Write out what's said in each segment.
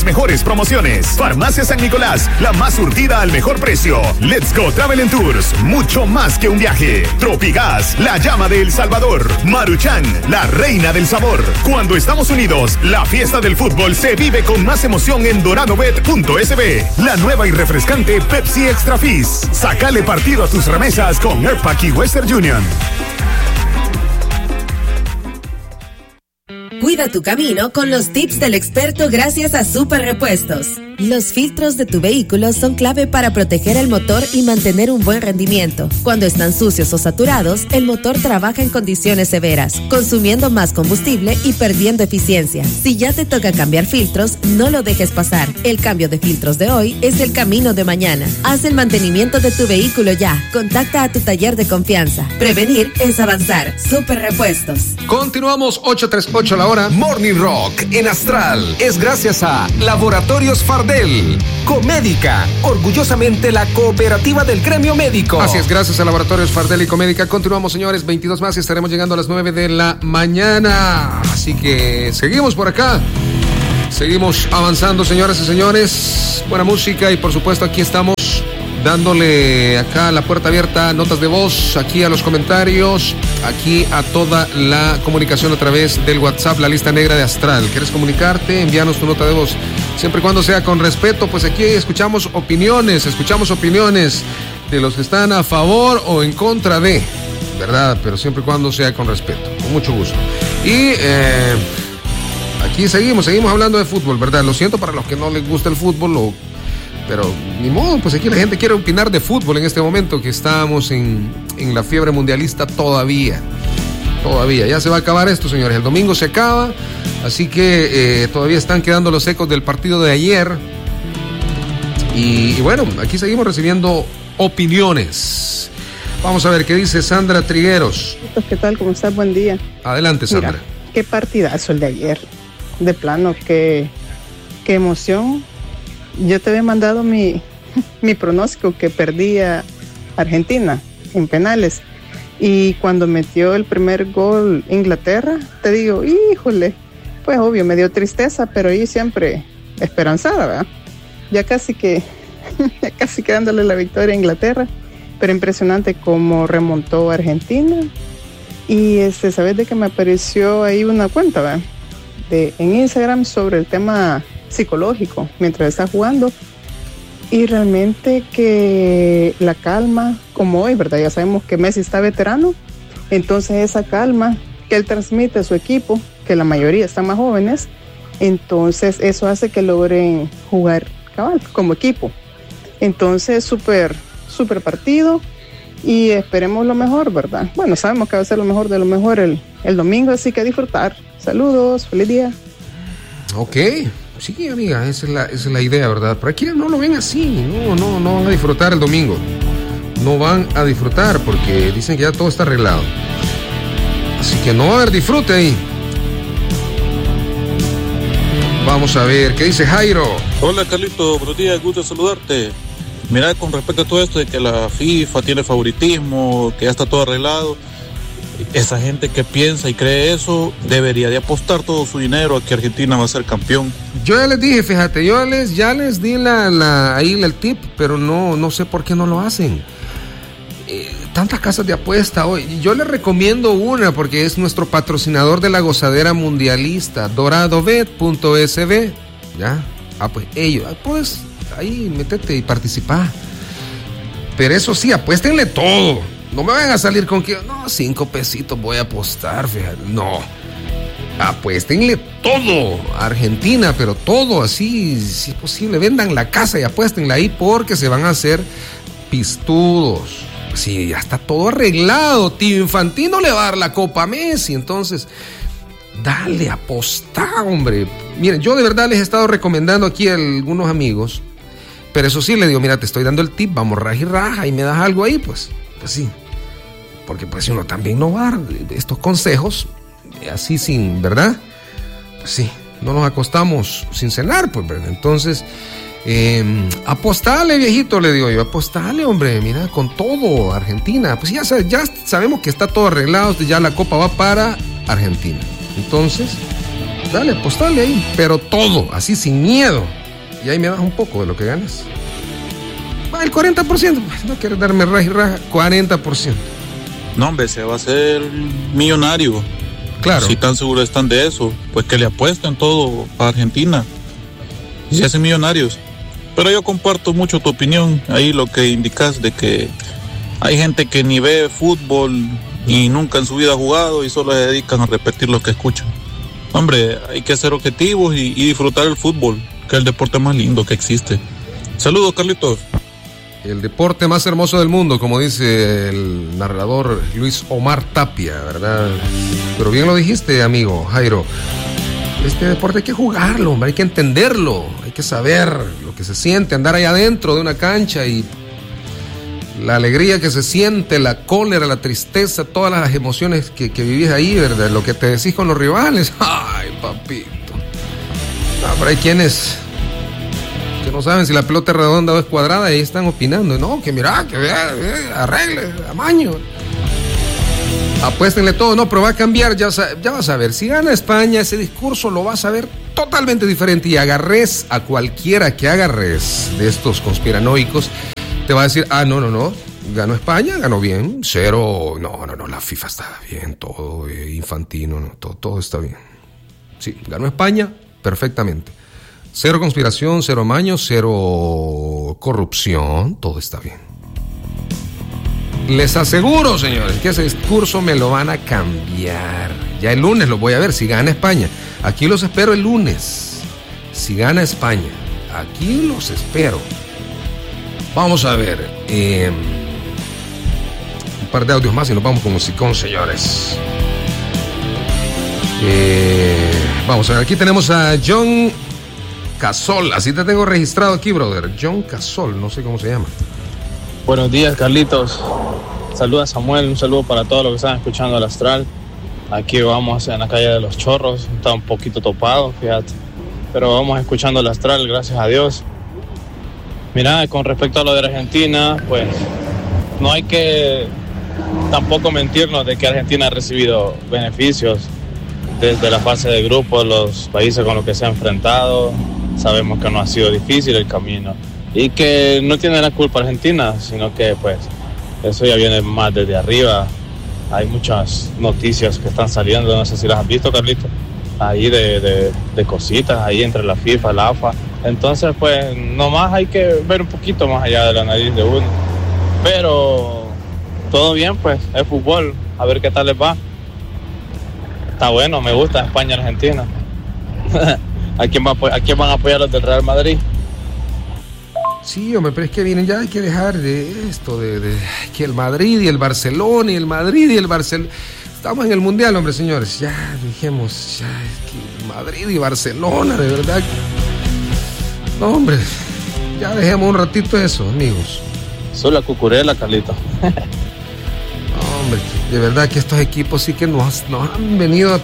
mejores promociones. Farmacia San Nicolás, la más surtida al mejor precio. Let's Go Travel and Tours, mucho más que un viaje. Tropigas, la llama de El Salvador. Maruchan, la reina del sabor. Cuando estamos unidos, la fiesta del fútbol se vive con más emoción en doradobet.sb. La nueva y refrescante Pepsi Extra Fizz. Sácale partido a tus remesas con Airpack y Western Union. Cuida tu camino con los tips del experto gracias a Super Repuestos. Los filtros de tu vehículo son clave para proteger el motor y mantener un buen rendimiento. Cuando están sucios o saturados, el motor trabaja en condiciones severas, consumiendo más combustible y perdiendo eficiencia. Si ya te toca cambiar filtros, no lo dejes pasar. El cambio de filtros de hoy es el camino de mañana. Haz el mantenimiento de tu vehículo ya. Contacta a tu taller de confianza. Prevenir es avanzar. Super Repuestos. Continuamos 8:38 la hora. Morning Rock en Astral es gracias a Laboratorios Fardel. Comédica, orgullosamente la cooperativa del gremio médico. Así es, gracias a Laboratorios Fardel y Comédica. Continuamos, señores, 22 más y estaremos llegando a las 9 de la mañana. Así que seguimos por acá. Seguimos avanzando, señoras y señores. Buena música y por supuesto aquí estamos dándole acá la puerta abierta, notas de voz, aquí a los comentarios, aquí a toda la comunicación a través del WhatsApp, la lista negra de Astral. ¿Quieres comunicarte? Envíanos tu nota de voz. Siempre y cuando sea con respeto, pues aquí escuchamos opiniones de los que están a favor o en contra de, ¿verdad? Pero siempre y cuando sea con respeto, con mucho gusto. Y aquí seguimos hablando de fútbol, ¿verdad? Lo siento para los que no les gusta el fútbol, pero ni modo, pues aquí la gente quiere opinar de fútbol en este momento que estamos en la fiebre mundialista todavía. Ya se va a acabar esto, señores. El domingo se acaba, así que todavía están quedando los ecos del partido de ayer. Y bueno, aquí seguimos recibiendo opiniones. Vamos a ver qué dice Sandra Trigueros. ¿Qué tal? ¿Cómo estás? Buen día. Adelante, Sandra. Mira, qué partidazo el de ayer. De plano, qué emoción. Yo te había mandado mi pronóstico que perdía Argentina en penales. Y cuando metió el primer gol Inglaterra, te digo, híjole, pues obvio, me dio tristeza, pero ahí siempre esperanzada, ¿verdad? Ya casi dándole la victoria a Inglaterra, pero impresionante cómo remontó Argentina. Y ¿sabes de que me apareció ahí una cuenta, ¿verdad? En Instagram sobre el tema psicológico mientras está jugando? Y realmente que la calma, como hoy, ¿verdad? Ya sabemos que Messi está veterano, entonces esa calma que él transmite a su equipo, que la mayoría están más jóvenes, entonces eso hace que logren jugar cabal como equipo. Entonces súper partido y esperemos lo mejor, ¿verdad? Bueno, sabemos que va a ser lo mejor de lo mejor el domingo, así que a disfrutar. Saludos, feliz día. Ok. Sí, amiga, esa es la idea, ¿verdad? Pero aquí no lo ven así, no van a disfrutar el domingo. No van a disfrutar porque dicen que ya todo está arreglado. Así que no va a haber disfrute ahí. Vamos a ver, ¿qué dice Jairo? Hola, Carlito, buenos días, gusto saludarte. Mira, con respecto a todo esto de que la FIFA tiene favoritismo, que ya está todo arreglado, esa gente que piensa y cree eso debería de apostar todo su dinero a que Argentina va a ser campeón. Yo ya les dije, fíjate, ya les di ahí el tip, pero no sé por qué no lo hacen. Tantas casas de apuesta hoy. Yo les recomiendo una porque es nuestro patrocinador de la gozadera mundialista, doradobet.sb. ¿Ya? Pues ellos, pues ahí métete y participa. Pero eso sí, apuéstenle todo. No me vayan a salir con que, 5 pesitos voy a apostar, fíjate. No. Apuéstenle todo a Argentina, pero todo así, si es posible. Vendan la casa y apuéstenla ahí porque se van a hacer pistudos. Sí, ya está todo arreglado. Tío Infantino le va a dar la copa a Messi. Entonces, dale, apostá, hombre. Miren, yo de verdad les he estado recomendando aquí a algunos amigos. Pero eso sí, le digo, mira, te estoy dando el tip, vamos raja y raja y me das algo ahí, pues sí. Porque pues uno también no va a dar estos consejos así sin, ¿verdad? Pues sí, no nos acostamos sin cenar, pues, ¿verdad? Entonces, apostale, viejito, le digo yo, apostale, hombre, mira, con todo, Argentina. Pues ya sabemos que está todo arreglado, ya la copa va para Argentina. Entonces, dale, apostale ahí, pero todo, así sin miedo. Y ahí me das un poco de lo que ganas. El 40%, no quieres darme raja y raja, 40%. No, hombre, se va a hacer millonario. Claro. Si tan seguros están de eso, pues que le apuesten todo a Argentina y se hacen millonarios. Pero yo comparto mucho tu opinión, ahí lo que indicas de que hay gente que ni ve fútbol y nunca en su vida ha jugado y solo se dedican a repetir lo que escuchan. Hombre, hay que ser objetivos y disfrutar el fútbol, que es el deporte más lindo que existe. Saludos, Carlitos. El deporte más hermoso del mundo, como dice el narrador Luis Omar Tapia, ¿verdad? Pero bien lo dijiste, amigo Jairo. Este deporte hay que jugarlo, hombre, hay que entenderlo, hay que saber lo que se siente, andar ahí adentro de una cancha y la alegría que se siente, la cólera, la tristeza, todas las emociones que vivís ahí, ¿verdad? Lo que te decís con los rivales. Ay, papito. No, pero hay quienes que no saben si la pelota es redonda o es cuadrada y ahí están opinando. No, que mira, que vea, arregle, amaño. Apuéstenle todo, no, pero va a cambiar, ya vas a ver. Si gana España, ese discurso lo vas a ver totalmente diferente. Y agarres a cualquiera que agarres de estos conspiranoicos, te va a decir, no, ganó España, ganó bien, cero, no, la FIFA está bien, todo, Infantino, no, todo está bien. Sí, ganó España, perfectamente. Cero conspiración, cero amaño, cero corrupción, todo está bien. Les aseguro, señores, que ese discurso me lo van a cambiar. Ya el lunes lo voy a ver, si gana España. Aquí los espero el lunes. Si gana España, aquí los espero. Vamos a ver. Un par de audios más y nos vamos con musicón, señores. Vamos a ver, aquí tenemos a John Casol. Así te tengo registrado aquí, brother. John Casol, no sé cómo se llama. Buenos días, Carlitos. Saluda Samuel, un saludo para todos los que están escuchando al Astral. Aquí vamos en la calle de los Chorros, está un poquito topado, fíjate. Pero vamos escuchando al Astral, gracias a Dios. Mira, con respecto a lo de Argentina, pues no hay que tampoco mentirnos de que Argentina ha recibido beneficios desde la fase de grupo, los países con los que se ha enfrentado. Sabemos que no ha sido difícil el camino y que no tiene la culpa Argentina, sino que pues eso ya viene más desde arriba. Hay muchas noticias que están saliendo, no sé si las has visto, Carlito, ahí de cositas ahí entre la FIFA, la AFA. Entonces pues nomás hay que ver un poquito más allá de la nariz de uno, pero todo bien, pues es fútbol, a ver qué tal les va. Está bueno, me gusta España-Argentina. ¿A quién van a apoyar los del Real Madrid? Sí, hombre, pero es que vienen, ya hay que dejar de esto, de que el Madrid y el Barcelona y el Madrid y el Barcelona. Estamos en el Mundial, hombre, señores. Ya dijimos, ya es que Madrid y Barcelona, de verdad. No, hombre, ya dejemos un ratito eso, amigos. Soy la cucurela, Carlito. No, hombre, de verdad que estos equipos sí que nos han venido,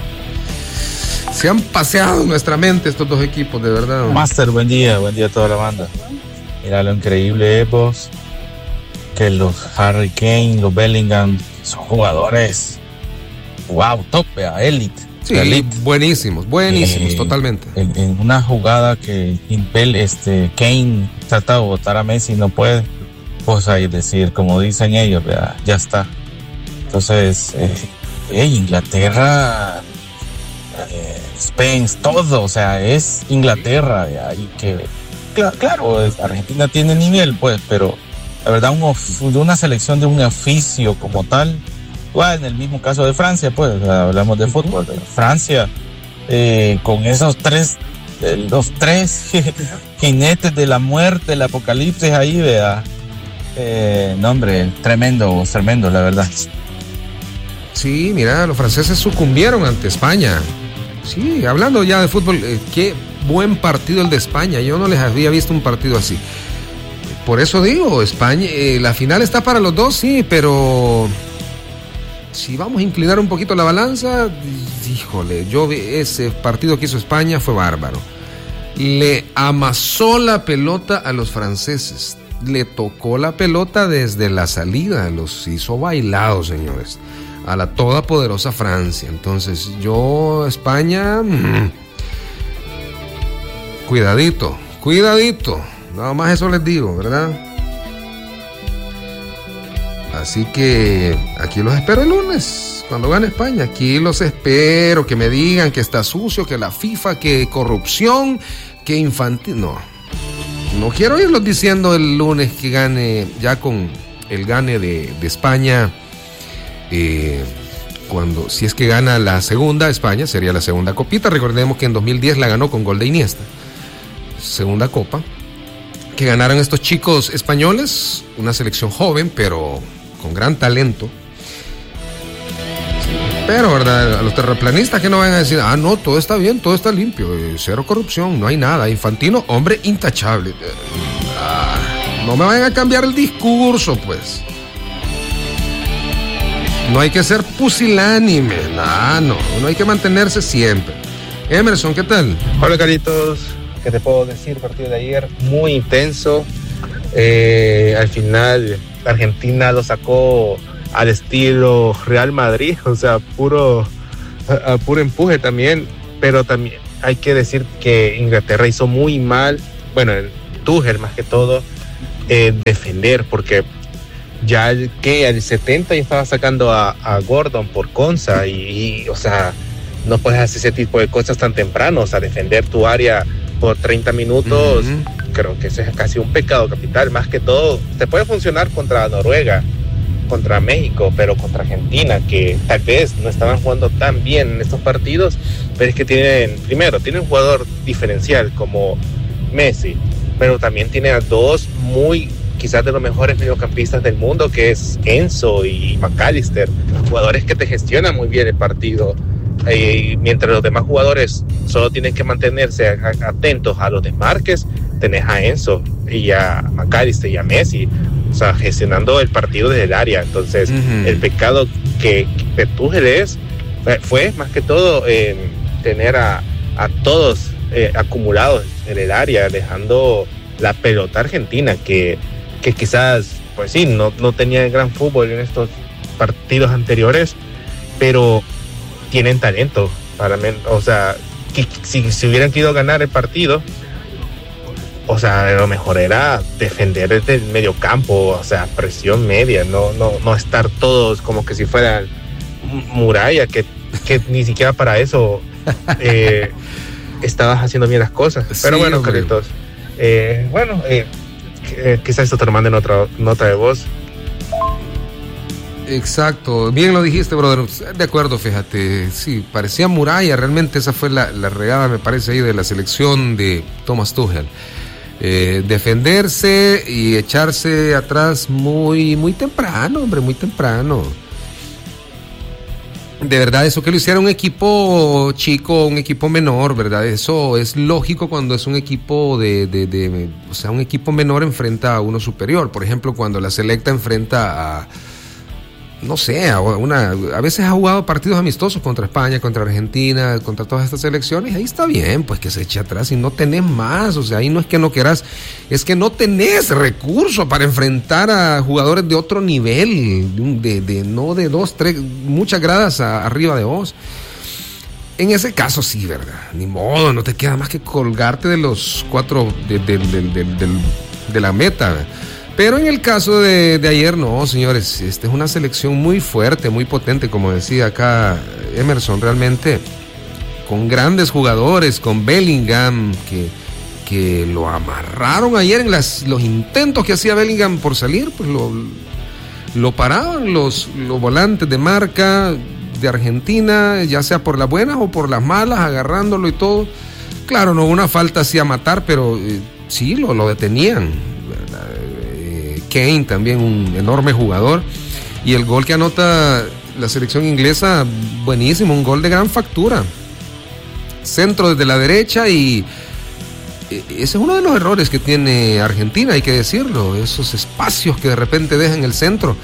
se han paseado en nuestra mente estos dos equipos, de verdad. Master, buen día a toda la banda. Mira, lo increíble es, vos, que los Harry Kane, los Bellingham son jugadores, wow, top, élite. Sí, elite. buenísimos, totalmente. En una jugada que Kane trata de botar a Messi, no puede, pues ahí decir, como dicen ellos, ya está. Entonces, Inglaterra, Spence, todo, o sea, es Inglaterra, y que, claro, Argentina tiene nivel, pues, pero la verdad, de una selección de un oficio como tal, igual en el mismo caso de Francia, pues, hablamos de fútbol, Francia, con esos los tres jinetes de la muerte, el apocalipsis ahí, no, hombre, tremendo, la verdad. Sí, mira, los franceses sucumbieron ante España. Sí, hablando ya de fútbol, qué buen partido el de España. Yo no les había visto un partido así. Por eso digo, España, la final está para los dos, sí, pero si vamos a inclinar un poquito la balanza, híjole, yo vi ese partido que hizo España, fue bárbaro. Le amasó la pelota a los franceses, le tocó la pelota desde la salida, los hizo bailados, señores. a la todopoderosa Francia. Entonces yo, España, cuidadito, nada más eso les digo, ¿verdad? Así que aquí los espero el lunes, cuando gane España. Aquí los espero, que me digan que está sucio, que la FIFA, que corrupción, que infantil. No quiero irlos diciendo el lunes que gane, ya con el gane de España. Si es que gana la segunda, España sería la segunda copita. Recordemos que en 2010 la ganó con gol de Iniesta, segunda copa que ganaron estos chicos españoles, una selección joven pero con gran talento. Pero, ¿verdad? A los terraplanistas que no van a decir, no, todo está bien, todo está limpio, cero corrupción, no hay nada. Infantino, hombre intachable. No me vayan a cambiar el discurso, pues. No hay que ser pusilánime, no hay que mantenerse siempre. Emerson, ¿qué tal? Hola, Carlitos, ¿qué te puedo decir? El partido de ayer, muy intenso. Al final, Argentina lo sacó al estilo Real Madrid, o sea, puro empuje también, pero también hay que decir que Inglaterra hizo muy mal, bueno, el Tuchel más que todo, defender, porque ya que al 70 ya estaba sacando a Gordon por Konsa y, o sea, no puedes hacer ese tipo de cosas tan temprano, o sea, defender tu área por 30 minutos, creo que ese es casi un pecado capital. Más que todo, te puede funcionar contra Noruega, contra México, pero contra Argentina, que tal vez no estaban jugando tan bien en estos partidos, pero es que tienen un jugador diferencial como Messi, pero también tiene a dos quizás de los mejores mediocampistas del mundo, que es Enzo y McAllister, jugadores que te gestionan muy bien el partido, mientras los demás jugadores solo tienen que mantenerse atentos a los desmarques. Tenés a Enzo y a McAllister y a Messi, o sea, gestionando el partido desde el área. Entonces, el pecado que Tuchel fue más que todo tener a todos acumulados en el área, dejando la pelota argentina, que quizás, pues sí, no tenía gran fútbol en estos partidos anteriores, pero tienen talento. O sea, que si hubieran querido ganar el partido, o sea, lo mejor era defender desde el medio campo, o sea, presión media, no estar todos como que si fueran muralla, que ni siquiera para eso estabas haciendo bien las cosas. Pero sí, bueno, Carlitos, quizás esto te lo manden otra nota de voz. Exacto, bien lo dijiste, brother. De acuerdo, fíjate, sí, parecía muralla. Realmente esa fue la regada, me parece, ahí de la selección de Thomas Tuchel. Defenderse y echarse atrás muy temprano, hombre, muy temprano. De verdad, eso que lo hiciera un equipo chico, un equipo menor, ¿verdad? Eso es lógico cuando es un equipo o sea, un equipo menor enfrenta a uno superior. Por ejemplo, cuando la selecta enfrenta a, no sé, a veces ha jugado partidos amistosos contra España, contra Argentina, contra todas estas selecciones, ahí está bien, pues que se eche atrás y no tenés más. O sea, ahí no es que no quieras, es que no tenés recursos para enfrentar a jugadores de otro nivel, no de 2, 3, muchas gradas arriba de vos. En ese caso sí, ¿verdad? Ni modo, no te queda más que colgarte de los 4 de la meta. Pero en el caso de ayer, no, señores, esta es una selección muy fuerte, muy potente, como decía acá Emerson, realmente, con grandes jugadores, con Bellingham, que lo amarraron ayer en los intentos que hacía Bellingham por salir, pues lo paraban los volantes de marca de Argentina, ya sea por las buenas o por las malas, agarrándolo y todo. Claro, no hubo una falta así a matar, pero sí, lo detenían. Kane también un enorme jugador, y el gol que anota la selección inglesa, buenísimo, un gol de gran factura, centro desde la derecha, y ese es uno de los errores que tiene Argentina, hay que decirlo, esos espacios que de repente dejan el centro.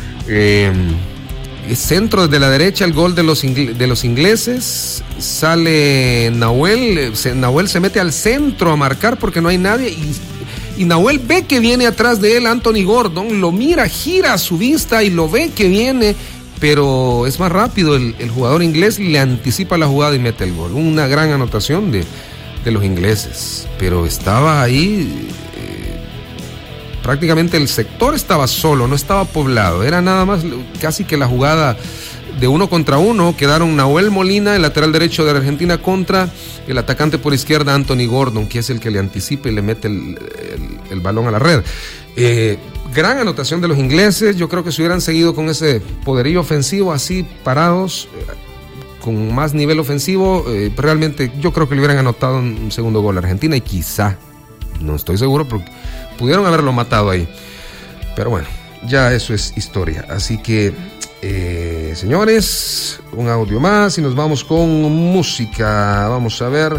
Centro desde la derecha, el gol de los ingleses, sale Nahuel se mete al centro a marcar porque no hay nadie, y Nahuel ve que viene atrás de él Anthony Gordon, lo mira, gira a su vista y lo ve que viene pero es más rápido. El jugador inglés le anticipa la jugada y mete el gol. Una gran anotación de los ingleses, pero estaba ahí, prácticamente el sector estaba solo, no estaba poblado, era nada más casi que la jugada de 1 contra 1. Quedaron Nahuel Molina, el lateral derecho de Argentina, contra el atacante por izquierda, Anthony Gordon, que es el que le anticipa y le mete el balón a la red. Gran anotación de los ingleses. Yo creo que si hubieran seguido con ese poderío ofensivo así parados, con más nivel ofensivo, realmente yo creo que le hubieran anotado un segundo gol a Argentina, y quizá, no estoy seguro, porque pudieron haberlo matado ahí, pero bueno, ya eso es historia. Así que señores, un audio más y nos vamos con música. Vamos a ver,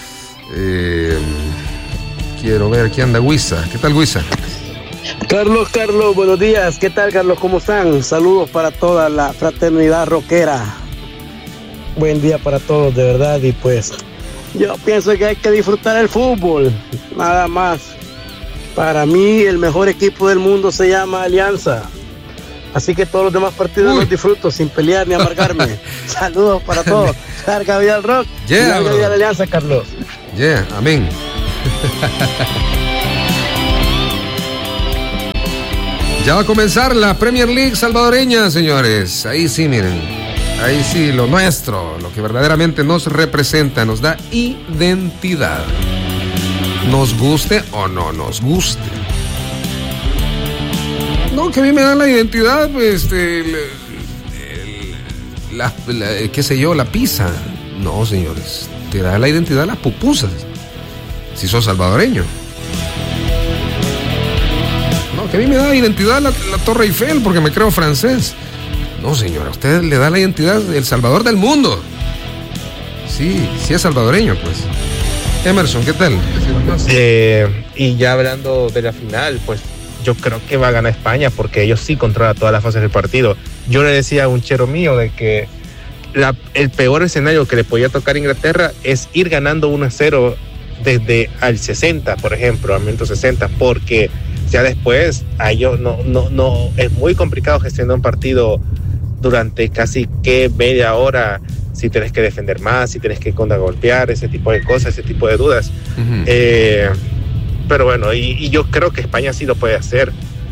quiero ver, aquí anda Huiza. ¿Qué tal, Huiza? Carlos, buenos días. ¿Qué tal, Carlos? ¿Cómo están? Saludos para toda la fraternidad rockera. Buen día para todos, de verdad. Y pues, yo pienso que hay que disfrutar el fútbol, nada más. Para mí, el mejor equipo del mundo se llama Alianza. Así que todos los demás partidos los disfruto sin pelear ni amargarme. Saludos para todos. Larga vida al rock. Yeah, larga vida a la Alianza, Carlos. Yeah, amén. Ya va a comenzar la Premier League salvadoreña, señores. Ahí sí, miren. Ahí sí, lo nuestro, lo que verdaderamente nos representa, nos da identidad. Nos guste o no nos guste. No, que a mí me da la identidad, pues, qué sé yo, la pizza. No, señores, te da la identidad las pupusas, si sos salvadoreño. No, que a mí me da identidad la Torre Eiffel, porque me creo francés. No, señora, a usted le da la identidad del Salvador del mundo. Sí es salvadoreño, pues. Emerson, ¿qué tal? Y ya hablando de la final, pues yo creo que va a ganar España, porque ellos sí controlan todas las fases del partido. Yo le decía a un chero mío de que el peor escenario que le podía tocar a Inglaterra es ir ganando 1-0 desde al 60, por ejemplo, al minuto 60, porque ya después a ellos no es muy complicado gestionar un partido durante casi que media hora, si tenés que defender más, si tenés que contragolpear, ese tipo de cosas, ese tipo de dudas. Uh-huh. Pero bueno, y yo creo que España sí lo puede hacer.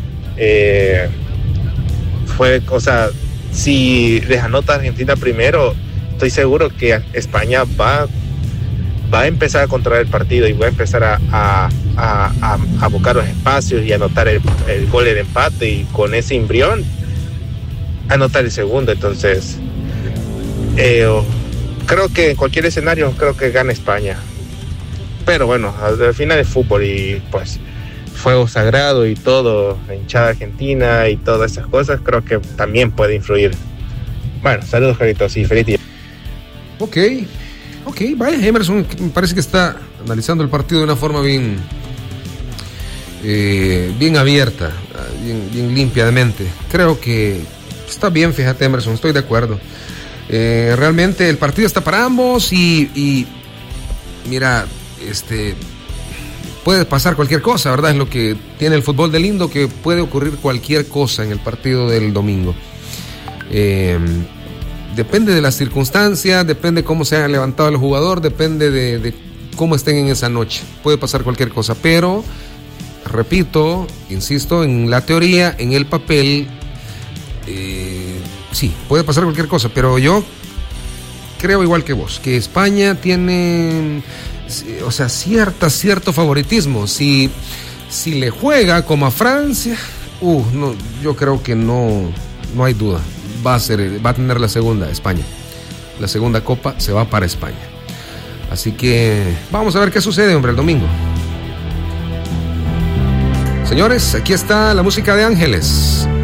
Si les anota Argentina primero, estoy seguro que España va a empezar a controlar el partido y va a empezar a buscar los espacios y anotar el gol del empate, y con ese embrión anotar el segundo. Entonces creo que en cualquier escenario creo que gana España, pero bueno, al final es fútbol y pues fuego sagrado y todo, la hinchada argentina y todas esas cosas creo que también puede influir. Bueno, saludos, Carlitos, y feliz día. Ok, vaya, Emerson me parece que está analizando el partido de una forma bien abierta, bien limpia de mente. Creo que está bien, fíjate, Emerson, estoy de acuerdo. Realmente el partido está para ambos y mira, puede pasar cualquier cosa, ¿verdad? Es lo que tiene el fútbol de lindo, que puede ocurrir cualquier cosa en el partido del domingo. Depende de las circunstancias, depende cómo se haya levantado el jugador, depende de cómo estén en esa noche. Puede pasar cualquier cosa, pero repito, insisto, en la teoría, en el papel, sí, puede pasar cualquier cosa, pero yo creo igual que vos, que España tiene, o sea, cierto favoritismo. Si le juega como a Francia, no, yo creo que no hay duda. Va a tener la segunda España. La segunda copa se va para España. Así que vamos a ver qué sucede, hombre, el domingo. Señores, aquí está la música de Ángeles.